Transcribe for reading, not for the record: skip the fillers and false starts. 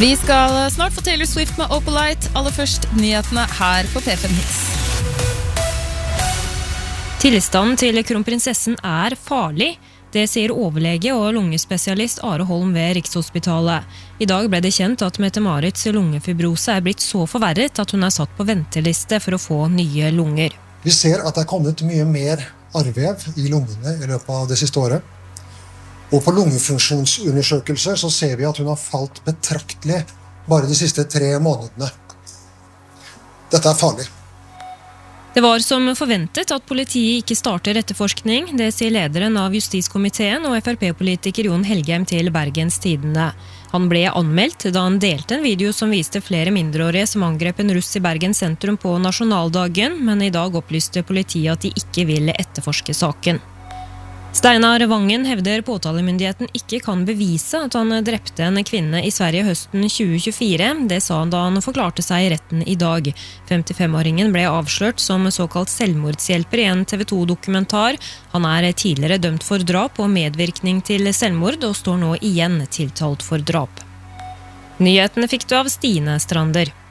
Vi skal snart få Taylor Swift med Opalite. Aller først nyhetene her på P5 Hits. Tilstanden til kronprinsessen farlig. Det sier overlege og lungespesialist Are Holm ved Rikshospitalet. I dag ble det kjent at Mette-Marits lungefibrose blitt så forverret at hun satt på venteliste for å få nye lunger. Vi ser at det kommet mye mer arrvev i lungene i løpet av det siste året. Og på lungefunksjonsundersøkelser så ser vi at hun har falt betraktelig bare de siste 3 månedene. Dette farlig. Det var som forventet at politiet ikke starter etterforskning. Det sier lederen av justiskomiteen og FrP-politiker Jon Helgheim til Bergens Tidende. Han ble anmeldt da han delte en video som viste flere mindreårige som angrep en russ i Bergen sentrum på nasjonaldagen, men i dag opplyste politiet at de ikke ville etterforske saken. Steinar Vangen hevder påtalemyndigheten ikke kan bevise at han drepte en kvinne i Sverige høsten 2024. Det sa han da han forklarte seg i retten i dag. 55-åringen ble avslørt som såkalt selvmordshjelper i en TV 2-dokumentar. Han tidligere dømt for drap og medvirkning til selvmord og står nå igjen tiltalt for drap. Nyhetene fikk du av Stine Strander.